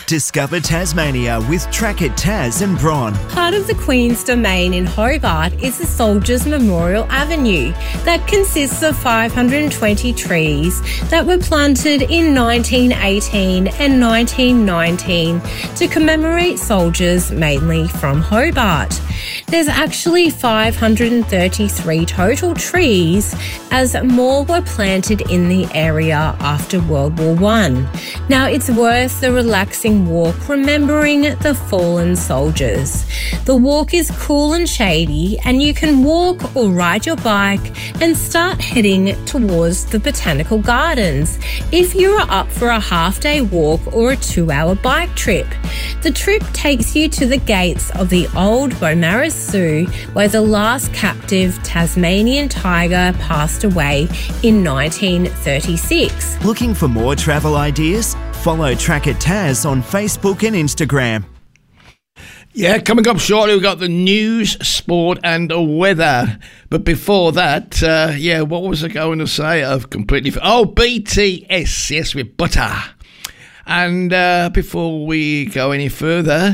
Discover Tasmania with Track It Tas and Bron. Part of the Queen's Domain in Hobart is the Soldiers Memorial Avenue that consists of 520 trees that were planted in 1918 and 1919 to commemorate soldiers mainly from Hobart. There's actually 533 total trees as more were planted in the area after World War I. Now it's worth the relaxing walk remembering the fallen soldiers. The walk is cool and shady and you can walk or ride your bike and start heading towards the Botanical Gardens if you are up for a half-day walk or a 2-hour bike trip. The trip takes you to the gates of the old Beaumaris Zoo where the last captive Tasmanian tiger passed away in 1936. Looking for more travel ideas? Follow Track It Tas on Facebook and Instagram. Yeah, coming up shortly, we've got the news, sport and the weather. But before that, what was I going to say? I've completely... BTS, yes, with Butter. And before we go any further,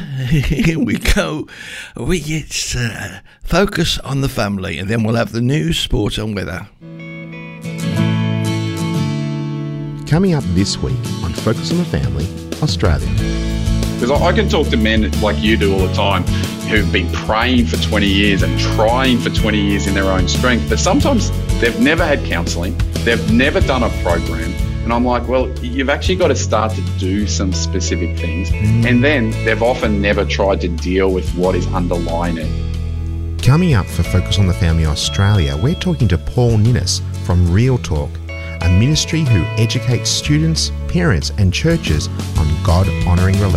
let's focus on the family, and then we'll have the news, sport and weather. Coming up this week on Focus on the Family, Australia. Because I can talk to men like you do all the time who've been praying for 20 years and trying for 20 years in their own strength, but sometimes they've never had counselling, they've never done a program, and I'm like, well, you've actually got to start to do some specific things, and then they've often never tried to deal with what is underlying it. Coming up for Focus on the Family Australia, we're talking to Paul Ninnis from Real Talk, a ministry who educates students, parents and churches on God-honouring relationships.